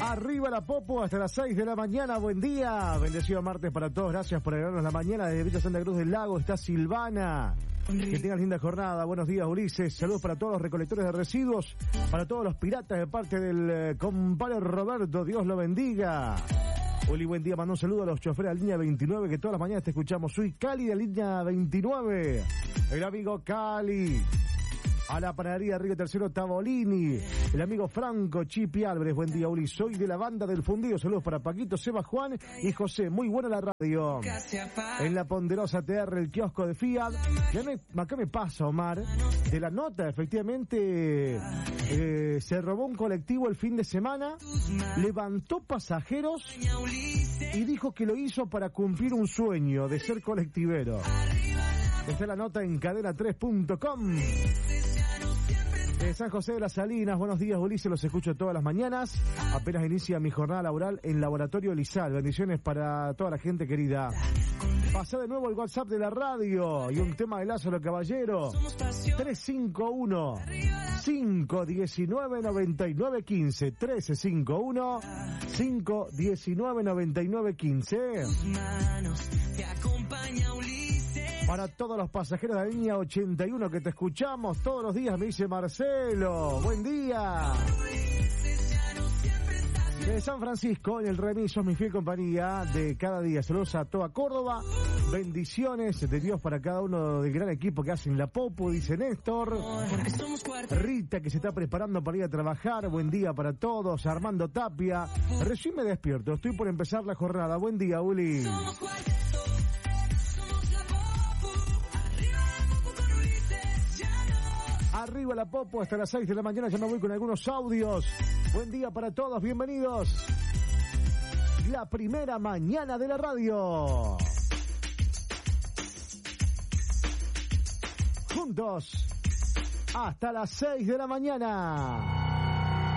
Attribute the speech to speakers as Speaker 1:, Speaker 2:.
Speaker 1: Arriba la Popo hasta las 6 de la mañana. Buen día. Bendecido martes para todos. Gracias por alegrarnos la mañana. Desde Villa Santa Cruz del Lago está Silvana. Que tengan linda jornada. Buenos días, Ulises. Saludos para todos los recolectores de residuos. Para todos los piratas de parte del compadre Roberto. Dios lo bendiga. Uli, buen día. Mando un saludo a los choferes de la línea 29 que todas las mañanas te escuchamos. Soy Cali de la línea 29. El amigo Cali. A la panadería Río Tercero Tavolini, el amigo Franco Chipi Álvarez. Buen día, Uli. Soy de la banda del Fundido. Saludos para Paquito, Seba, Juan y José. Muy buena la radio. En la ponderosa TR, el kiosco de Fiat. Acá me pasa, Omar, de la nota, efectivamente, se robó un colectivo el fin de semana, levantó pasajeros y dijo que lo hizo para cumplir un sueño de ser colectivero. Está la nota en cadena3.com. De San José de las Salinas, buenos días, Ulises, los escucho todas las mañanas. Apenas inicia mi jornada laboral en Laboratorio Lizal. Bendiciones para toda la gente querida. Pasá de nuevo el WhatsApp de la radio y un tema de Lázaro Caballero. 351-519-9915. 351-519-9915. Para todos los pasajeros de la línea 81 que te escuchamos todos los días, me dice Marcelo. Buen día. De San Francisco, en el remiso, mi fiel compañía de cada día. Saludos a toda Córdoba. Bendiciones de Dios para cada uno del gran equipo que hacen la Popo, dice Néstor. Rita, que se está preparando para ir a trabajar. Buen día para todos. Armando Tapia. Recién me despierto. Estoy por empezar la jornada. Buen día, Uli. Arriba la Popo hasta las 6 de la mañana. Ya me voy con algunos audios. Buen día para todos, bienvenidos. La primera mañana de la radio. Juntos hasta las 6 de la mañana.